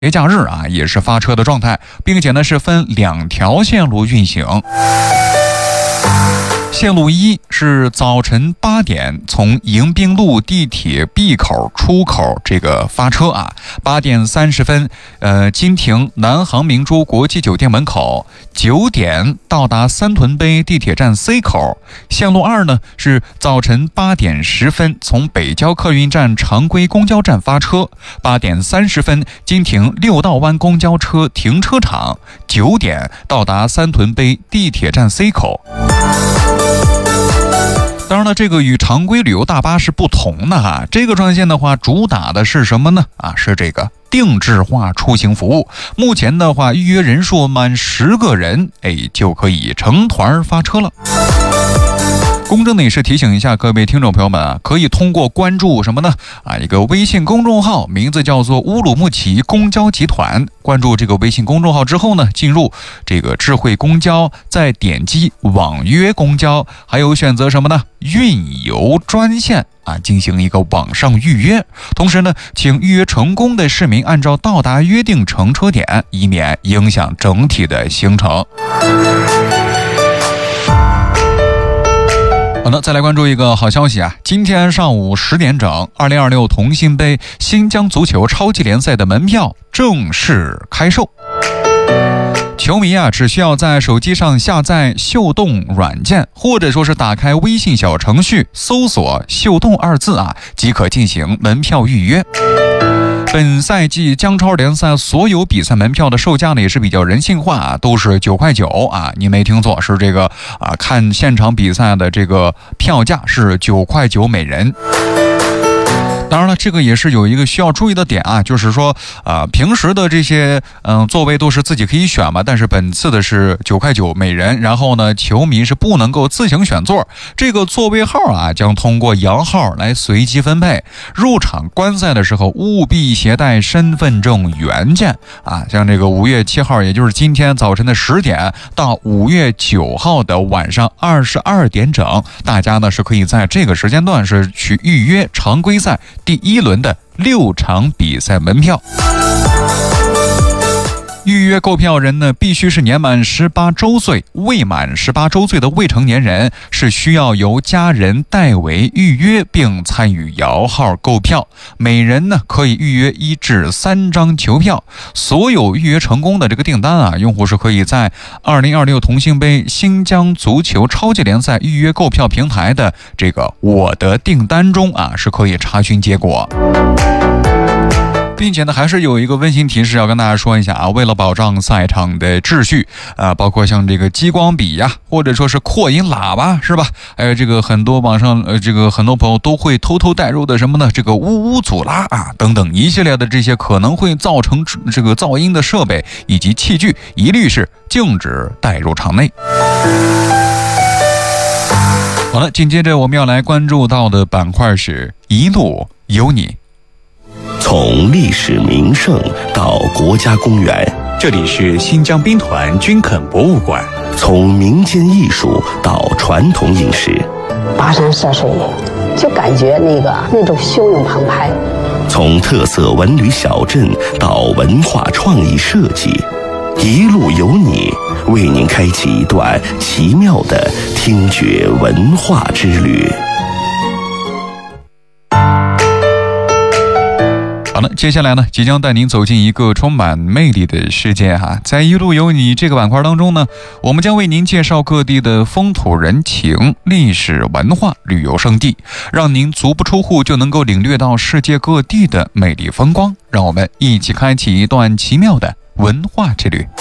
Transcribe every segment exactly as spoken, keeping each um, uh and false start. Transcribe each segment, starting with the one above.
节假日啊也是发车的状态，并且呢是分两条线路运行。线路一是早晨八点从迎宾路地铁 B 口出口这个发车啊，八点三十分，呃，经停南航明珠国际酒店门口，九点到达三屯碑地铁站 C 口。线路二呢是早晨八点十分从北郊客运站常规公交站发车，八点三十分经停六道湾公交车停车场，九点到达三屯碑地铁站 C 口。当然了，这个与常规旅游大巴是不同的哈。这个专线的话，主打的是什么呢？啊，是这个定制化出行服务。目前的话，预约人数满十个人，哎，就可以成团发车了。公正的也是提醒一下各位听众朋友们啊，可以通过关注什么呢？啊，一个微信公众号，名字叫做乌鲁木齐公交集团。关注这个微信公众号之后呢，进入这个智慧公交，再点击网约公交，还有选择什么呢？运游专线啊，进行一个网上预约。同时呢，请预约成功的市民按照到达约定乘车点，以免影响整体的行程。好的，再来关注一个好消息啊！今天上午十点整，二零二六同心杯新疆足球超级联赛的门票正式开售。球迷啊，只需要在手机上下载秀动软件，或者说是打开微信小程序，搜索秀动二字啊，即可进行门票预约。本赛季江超联赛所有比赛门票的售价呢也是比较人性化啊，都是九块九啊，你没听错，是这个啊，看现场比赛的这个票价是九块九每人。当然了，这个也是有一个需要注意的点啊，就是说啊、呃，平时的这些嗯、呃、座位都是自己可以选嘛，但是本次的是九块九每人，然后呢，球迷是不能够自行选座，这个座位号啊将通过摇号来随机分配。入场观赛的时候务必携带身份证原件啊，像这个五月七号，也就是今天早晨的十点到五月九号的晚上二十二点整，大家呢是可以在这个时间段是去预约常规赛第一轮的六场比赛门票。预约购票人呢，必须是年满十八周岁，未满十八周岁的未成年人是需要由家人代为预约并参与摇号购票。每人呢可以预约一至三张球票。所有预约成功的这个订单啊，用户是可以在二零二六同心杯新疆足球超级联赛预约购票平台的这个我的订单中啊，是可以查询结果。并且呢，还是有一个温馨提示要跟大家说一下啊，为了保障赛场的秩序啊，包括像这个激光笔呀，或者说是扩音喇叭，是吧？还有这个很多网上呃，这个很多朋友都会偷偷带入的什么呢？这个呜呜阻拉啊等等一系列的这些可能会造成这个噪音的设备以及器具，一律是禁止带入场内。好了，紧接着我们要来关注到的板块是一路有你。 从历史名胜到国家公园， 这里是新疆兵团军垦博物馆； 从民间艺术到传统饮食， 跋山涉水，就感觉那个那种汹涌澎湃； 从特色文旅小镇到文化创意设计，一路有你，为您开启一段奇妙的听觉文化之旅。 好了，接下来呢，即将带您走进一个充满魅力的世界哈。在一路有你这个板块当中呢，我们将为您介绍各地的风土人情、历史文化、旅游胜地，让您足不出户就能够领略到世界各地的美丽风光。让我们一起开启一段奇妙的文化之旅。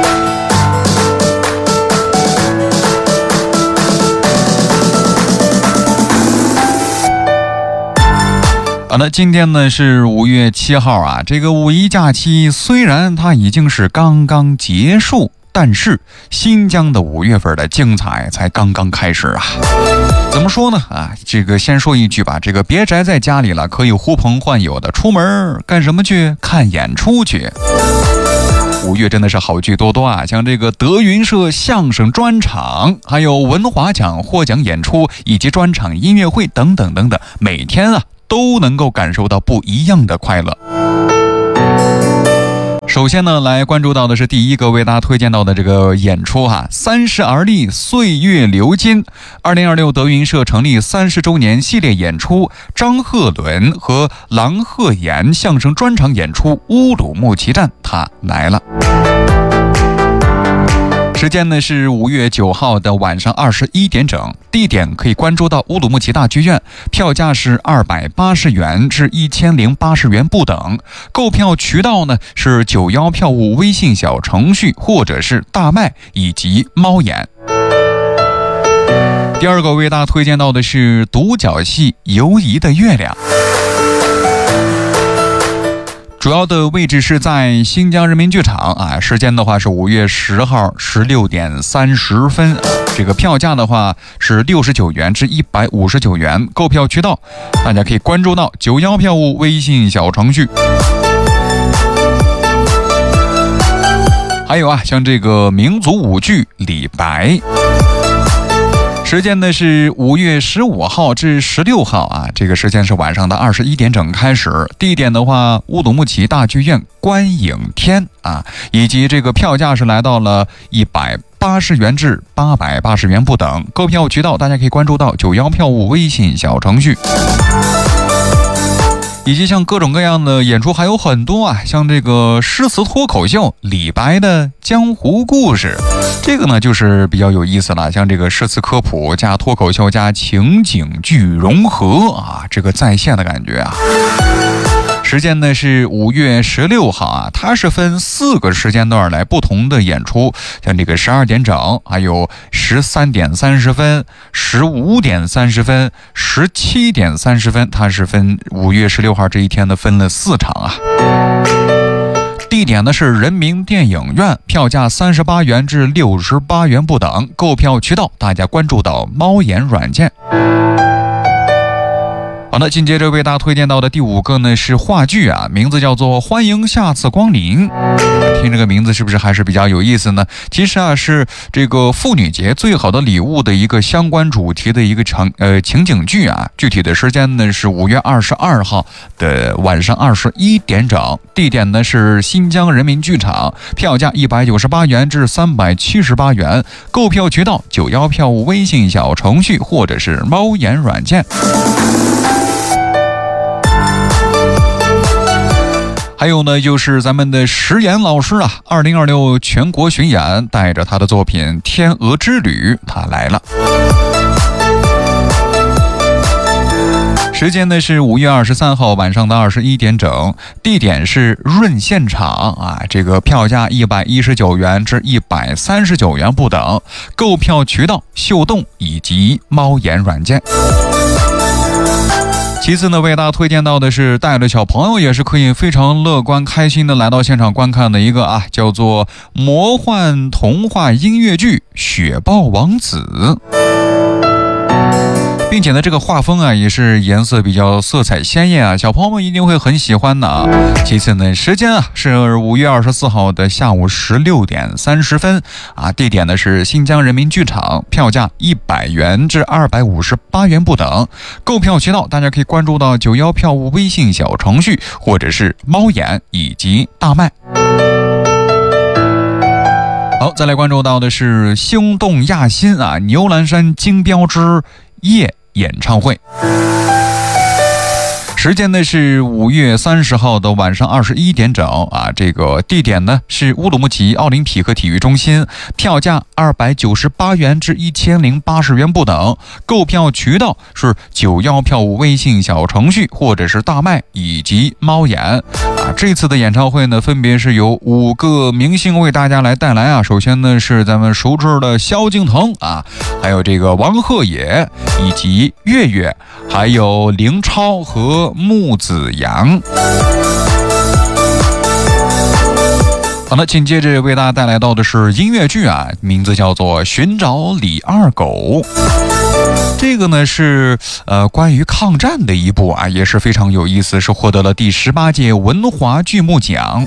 好的，今天呢是五月七号啊，这个五一假期虽然它已经是刚刚结束，但是新疆的五月份的精彩才刚刚开始啊。怎么说呢啊，这个先说一句吧，这个别宅在家里了，可以呼朋唤友的出门干什么去？看演出去。五月真的是好剧多多啊，像这个德云社相声专场，还有文华奖获奖演出以及专场音乐会等等等等，每天啊都能够感受到不一样的快乐。 首先呢，来关注到的是第一个为大家推荐到的这个演出哈，三十而立，岁月流金。二零二六德云社成立三十周年系列演出，张鹤伦和郎鹤炎相声专场演出《乌鲁木齐站》，他来了。时间呢是五月九号的晚上二十一点整，地点可以关注到乌鲁木齐大剧院，票价是二百八十元至一千零八十元不等。购票渠道呢是九幺票务微信小程序或者是大麦以及猫眼。第二个为大家推荐到的是独角戏《游移的月亮》。主要的位置是在新疆人民剧场啊，时间的话是五月十号十六点三十分，这个票价的话是六十九元至一百五十九元，购票渠道大家可以关注到九幺票务微信小程序。还有啊，像这个民族舞剧《李白》。时间呢是五月十五号至十六号啊，这个时间是晚上的二十一点整开始。地点的话，乌鲁木齐大剧院观影天啊，以及这个票价是来到了一百八十元至八百八十元不等。购票渠道大家可以关注到九幺票务微信小程序。以及像各种各样的演出还有很多啊，像这个诗词脱口秀李白的江湖故事，这个呢就是比较有意思了，像这个诗词科普加脱口秀加情景剧融合啊，这个在线的感觉啊。时间呢是五月十六号啊，它是分四个时间段来不同的演出，像这个十二点整，还有十三点三十分、十五点三十分、十七点三十分，它是分五月十六号这一天呢分了四场啊。地点呢是人民电影院，票价三十八元至六十八元不等，购票渠道大家关注到猫眼软件。好的，紧接着为大家推荐到的第五个呢是话剧啊，名字叫做《欢迎下次光临》。听这个名字是不是还是比较有意思呢？其实啊是这个妇女节最好的礼物的一个相关主题的一个场呃情景剧啊。具体的时间呢是五月二十二号的晚上二十一点整，地点呢是新疆人民剧场，票价一百九十八元至三百七十八元，购票渠道九幺票务微信小程序或者是猫眼软件。还有呢，就是咱们的石岩老师啊，二零二六全国巡演，带着他的作品《天鹅之旅》，他来了。时间呢是五月二十三号晚上的二十一点整，地点是润现场啊，这个票价一百一十九元至一百三十九元不等，购票渠道秀动以及猫眼软件。其次呢，为大家推荐到的是带着小朋友也是可以非常乐观开心的来到现场观看的一个啊，叫做魔幻童话音乐剧《雪豹王子》。并且呢，这个画风啊也是颜色比较色彩鲜艳啊，小朋友们一定会很喜欢的啊。其次呢，时间啊是五月二十四号的下午十六点三十分啊，地点呢是新疆人民剧场，票价一百元至二百五十八元不等，购票渠道大家可以关注到九幺票务微信小程序或者是猫眼以及大麦。好，再来关注到的是星动亚新啊，牛栏山金标之夜演唱会。时间呢是五月三十号的晚上二十一点整啊，这个地点呢是乌鲁木齐奥林匹克体育中心，票价二百九十八元至一千零八十元不等，购票渠道是九幺票务微信小程序或者是大麦以及猫眼啊。这次的演唱会呢，分别是由五个明星为大家来带来啊。首先呢是咱们熟知的萧敬腾啊，还有这个王鹤野以及月月，还有林超和木子阳。好的，紧接着为大家带来到的是音乐剧啊，名字叫做《寻找李二狗》。这个呢是呃关于抗战的一部啊，也是非常有意思，是获得了第十八届文华剧目奖。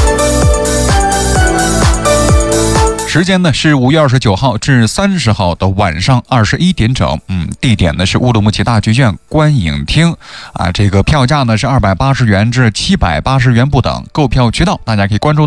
时间呢是五月二十九号至三十号的晚上二十一点整，嗯，地点呢是乌鲁木齐大剧院观影厅啊，这个票价呢是二百八十元至七百八十元不等，购票渠道大家可以关注